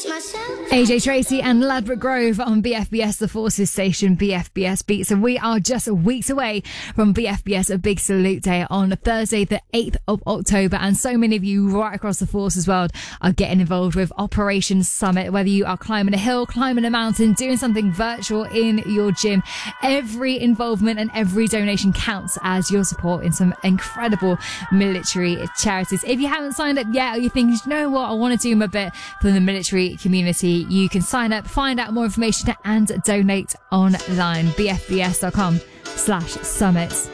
AJ Tracy and Ladbroke Grove on BFBS, the Forces station, BFBS Beats. And we are just weeks away from BFBS, a big salute day on Thursday, the 8th of October. And so many of you right across the Forces world are getting involved with Operation Summit. Whether you are climbing a hill, climbing a mountain, doing something virtual in your gym, every involvement and every donation counts as your support in some incredible military charities. If you haven't signed up yet, or you think, you know what, I want to do my bit for the military community, you can sign up, find out more information and donate online. bfbs.com/summits.